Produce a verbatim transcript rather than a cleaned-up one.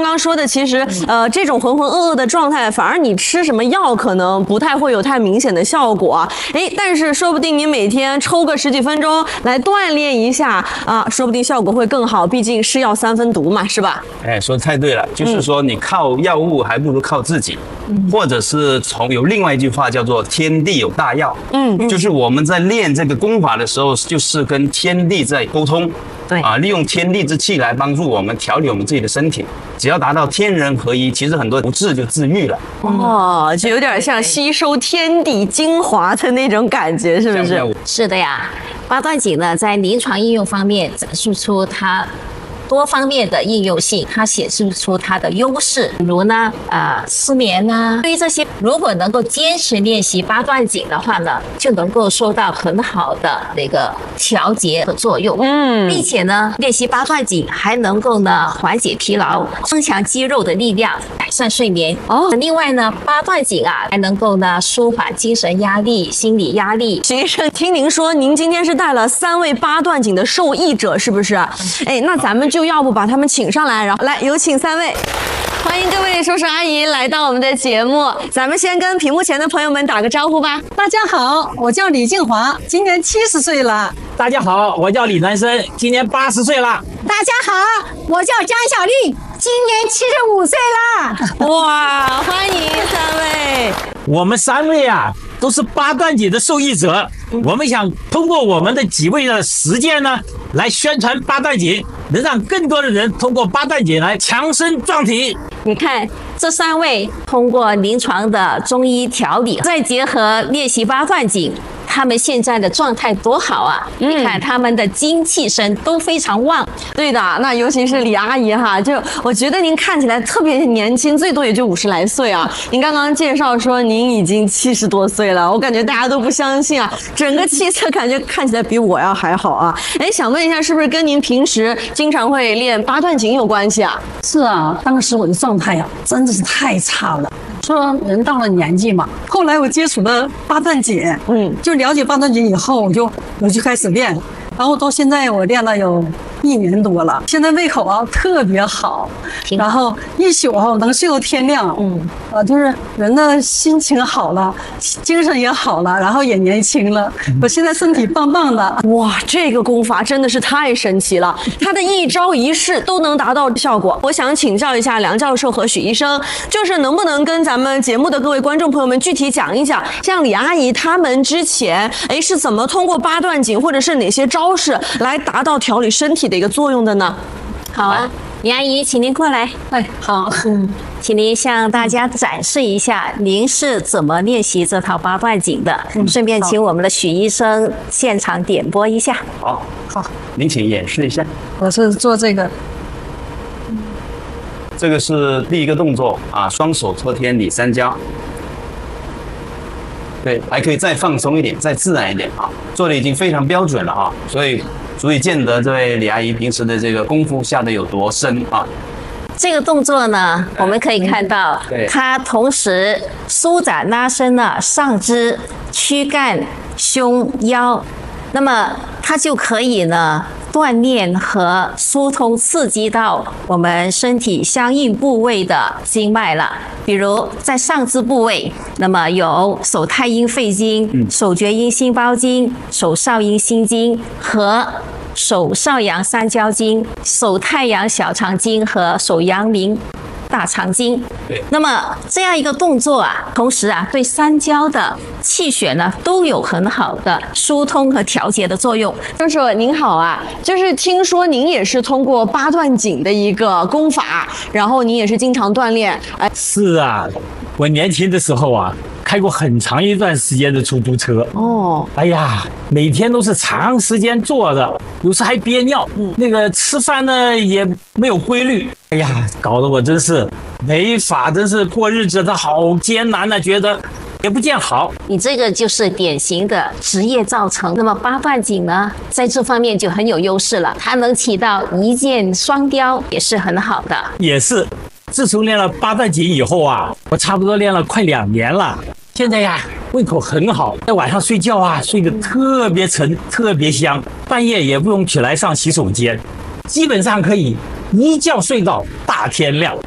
刚说的，其实呃这种浑浑噩噩的状态，反而你吃什么药可能不太会有太明显的效果。哎，但是说不定你每天抽个十几分钟来锻炼一下啊，说不定效果会更好。毕竟是药三分毒嘛，是吧？ 哎，说的太对了，就是说你靠药物还不如靠自己，嗯、或者是从有另外一句话叫做天地有大药，嗯，就是我们在练这个功法的时候，就是跟天地在沟通。对啊，利用天地之气来帮助我们调理我们自己的身体，只要达到天人合一，其实很多不治就治愈了。 哦，就有点像吸收天地精华的那种感觉，是不是？ 是的呀，八段锦呢，在临床应用方面展示出它多方面的应用性，它显示出它的优势，比如呢，呃，失眠呐、啊，对于这些，如果能够坚持练习八段锦的话呢，就能够收到很好的那个调节的作用，嗯，并且呢，练习八段锦还能够呢缓解疲劳，增强肌肉的力量，改善睡眠。哦，另外呢，八段锦啊，还能够呢舒缓精神压力、心理压力。 徐医生，听您说您今天是带了三位八段锦的受益者，是不是？哎，那咱们就。就要不把他们请上来，然后来有请三位，欢迎各位叔叔阿姨来到我们的节目。咱们先跟屏幕前的朋友们打个招呼吧。 大家好，我叫李静华，今年七十岁了。 大家好，我叫李南生，今年八十岁了。 大家好，我叫江小丽，今年七十五岁了。 哇，欢迎三位。 我们三位啊，都是八段锦的受益者。我们想通过我们的几位的实践呢，来宣传八段锦，能让更多的人通过八段锦来强身壮体。 你看这三位通过临床的中医调理，再结合练习八段锦，他们现在的状态多好啊！嗯、你看他们的精气神都非常旺。 对的，那尤其是李阿姨哈，就我觉得您看起来特别年轻，最多也就五十来岁啊。您刚刚介绍说您已经七十多岁了，我感觉大家都不相信啊，整个气色感觉看起来比我要还好啊。哎，想问一下，是不是跟您平时经常会练八段锦有关系啊？ 是啊，当时我的状态啊真的是太差了。说人到了年纪嘛，后来我接触了八段锦，嗯，就了解八段锦以后，我就我就开始练，然后到现在我练了有一年多了，现在胃口啊特别好，然后一宿啊能睡到天亮，嗯，呃，就是人的心情好了，精神也好了，然后也年轻了，我现在身体棒棒的。 哇，这个功法真的是太神奇了，它的一招一式都能达到效果。我想请教一下梁教授和许医生，就是能不能跟咱们节目的各位观众朋友们具体讲一讲，像李阿姨他们之前哎是怎么通过八段锦或者是哪些招式来达到调理身体的一个作用的呢？ 好啊，李阿姨，请您过来。 哎，好， 嗯，请您向大家展示一下您是怎么练习这套八段锦的，嗯、顺便请我们的许医生现场点播一下。 好，好，您请演示一下。 我是做这个。 这个是第一个动作啊，双手托天理三焦。对，还可以再放松一点，再自然一点啊，做的已经非常标准了啊，所以足以见得这位李阿姨平时的这个功夫下得有多深啊。 这个动作呢，我们可以看到，它同时舒展拉伸了上肢、躯干、胸、腰，那么它就可以呢锻炼和疏通刺激到我们身体相应部位的经脉了。比如在上肢部位，那么有手太阴肺经、手厥阴心包经、手少阴心经和手少阳三焦经、手太阳小肠经和手阳明大肠经。那么这样一个动作啊，同时啊对三焦的气血呢都有很好的疏通和调节的作用。 教授您好啊，就是听说您也是通过八段锦的一个功法，然后您也是经常锻炼。哎， 是啊，我年轻的时候啊开过很长一段时间的出租车哦，哎呀，每天都是长时间坐着，有时还憋尿，嗯，那个吃饭呢也没有规律，哎呀，搞得我真是没法，真是过日子的好艰难呢，觉得也不见好。 你这个就是典型的职业造成。那么八段锦呢，在这方面就很有优势了，它能起到一箭双雕，也是很好的。 也是，自从练了八段锦以后啊，我差不多练了快两年了。现在呀，胃口很好，在晚上睡觉啊，睡得特别沉，特别香，半夜也不用起来上洗手间，基本上可以一觉睡到大天亮。